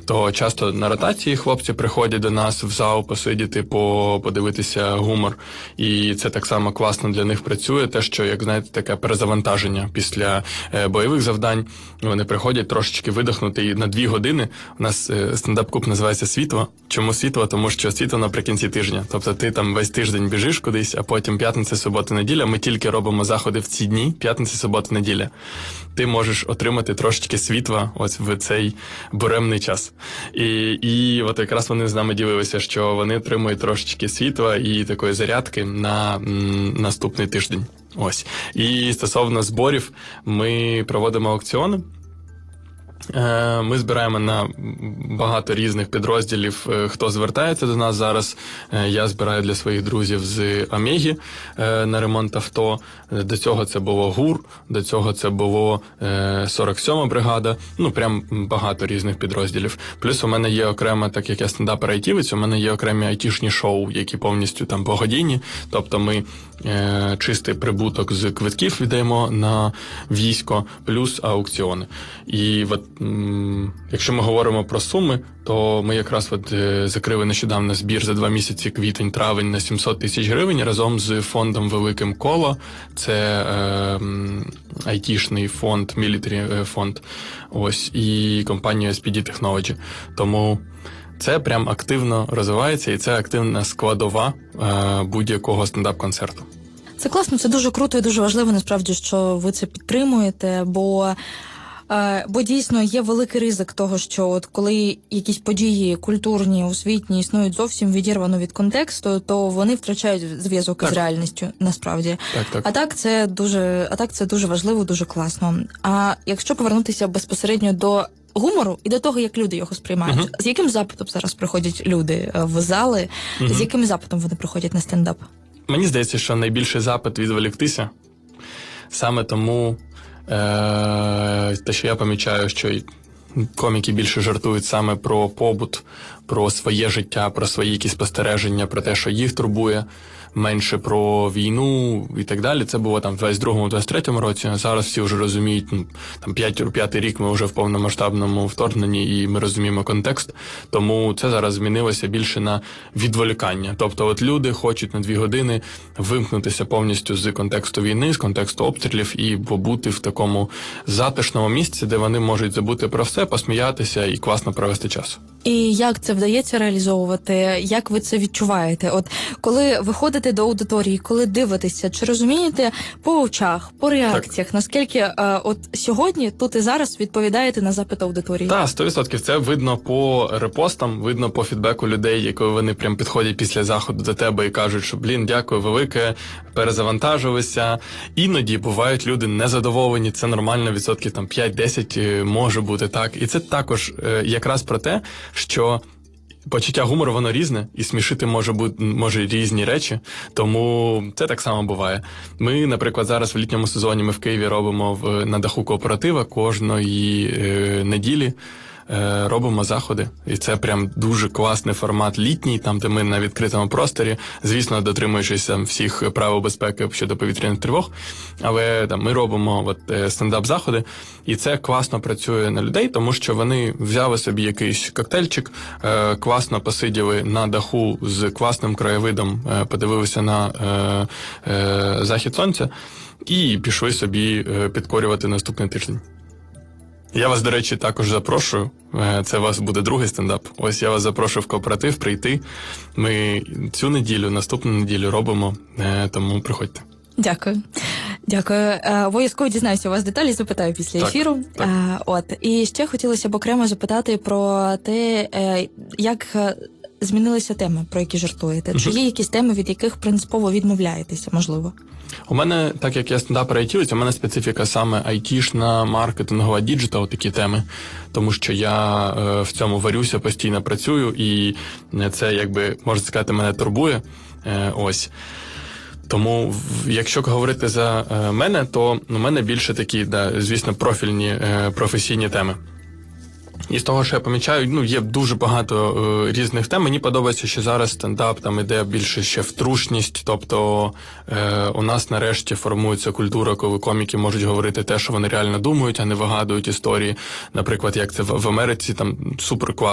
то часто на ротації хлопці приходять до нас в зал посидіти, подивитися гумор. І це так само класно для них працює, те, що, як знаєте, таке перезавантаження після бойових завдань. Вони приходять трошечки видихнути, і на 2 години у нас стендап-клуб називається «Світло». Чому світло? Тому що світло наприкінці тижня. Тобто ти там весь тиждень біжиш кудись, а потім п'ятниця, субота, неділя. Ми тільки робимо заходи в ці дні, п'ятниця, субота, неділя. Ти можеш отримати трошечки світла ось в цей буремний час. І от якраз вони з нами ділилися, що вони отримують трошечки світла і такої зарядки на наступний тиждень. Ось. І стосовно зборів, ми проводимо аукціони. Ми збираємо на багато різних підрозділів, хто звертається до нас зараз. Я збираю для своїх друзів з Омеги на ремонт авто. До цього це було ГУР, до цього це було 47-ма бригада. Ну, прям багато різних підрозділів. Плюс у мене є окрема, так як я стендапер-айтівець, у мене є окремі айтішні шоу, які повністю там благодійні. Тобто ми чистий прибуток з квитків віддаємо на військо, плюс аукціони. І от якщо ми говоримо про суми, то ми якраз закрили нещодавно збір за 2 місяці, квітень-травень, на 700 тисяч гривень разом з фондом великим «Коло». Це айтішний фонд, мілітарі фонд, ось, і компанія SPD Technology. Тому це прям активно розвивається, і це активна складова будь-якого стендап-концерту. Це класно, це дуже круто і дуже важливо, насправді, що ви це підтримуєте, бо дійсно є великий ризик того, що от коли якісь події культурні, освітні існують зовсім відірвано від контексту, то вони втрачають зв'язок із реальністю, насправді. Так. А так це дуже важливо, дуже класно. А якщо повернутися безпосередньо до гумору і до того, як люди його сприймають, з яким запитом зараз приходять люди в зали, з яким запитом вони приходять на стендап? Мені здається, що найбільший запит відволіктися. Саме тому те, що я помічаю, що коміки більше жартують саме про побут, про своє життя, про свої якісь спостереження, про те, що їх турбує, менше про війну і так далі. Це було там в 22-23 році, а зараз всі вже розуміють, там 5-й рік ми вже в повномасштабному вторгненні і ми розуміємо контекст, тому це зараз змінилося більше на відволікання. Тобто от люди хочуть на 2 години вимкнутися повністю з контексту війни, з контексту обстрілів і побути в такому затишному місці, де вони можуть забути про все, посміятися і класно провести час. І як це вдається реалізовувати? Як ви це відчуваєте? От коли виходите до аудиторії, коли дивитеся, чи розумієте по очах, по реакціях, наскільки от сьогодні, тут і зараз відповідаєте на запит аудиторії? Так, 100%. Це видно по репостам, видно по фідбеку людей, коли вони прям підходять після заходу до тебе і кажуть, що, дякую велике, перезавантажилися. Іноді бувають люди незадоволені, це нормально, відсотків там 5-10 може бути так. І це також якраз про те, що почуття гумору, воно різне, і смішити може різні речі, тому це так само буває. Ми, наприклад, зараз в літньому сезоні ми в Києві робимо на даху кооператива кожної неділі. Робимо заходи, і це прям дуже класний формат літній, там, де ми на відкритому просторі, звісно, дотримуючись всіх правил безпеки щодо повітряних тривог, але там ми робимо стендап-заходи, і це класно працює на людей, тому що вони взяли собі якийсь коктейльчик, класно посиділи на даху з класним краєвидом, подивилися на захід сонця і пішли собі підкорювати наступний тиждень. Я вас, до речі, також запрошую. Це у вас буде другий стендап. Ось я вас запрошую в кооператив прийти. Ми цю неділю, наступну неділю робимо, тому приходьте. Дякую. Обов'язково дізнаюся у вас деталі, запитаю після ефіру. Так. І ще хотілося б окремо запитати про те, як змінилися теми, про які жартуєте. Чи є якісь теми, від яких принципово відмовляєтеся, можливо? У мене, так як я стендапер-айтівець, у мене специфіка саме айтішна, маркетингова, діджитал, такі теми. Тому що я в цьому варюся, постійно працюю, і це, якби, можна сказати, мене турбує. Ось. Тому, якщо говорити за мене, то у мене більше такі, звісно, профільні, професійні теми. І з того, що я помічаю, є дуже багато різних тем. Мені подобається, що зараз стендап там іде більше ще в трушність, тобто у нас нарешті формується культура, коли коміки можуть говорити те, що вони реально думають, а не вигадують історії. Наприклад, як це в Америці, там супер класно.